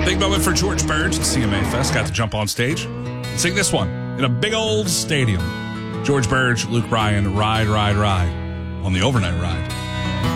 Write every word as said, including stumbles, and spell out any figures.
Big moment for George Burns at C M A Fest. Got to jump on stage and sing this one in a big old stadium. George Burge, Luke Bryan, Ride, Ride, Ride on the overnight ride.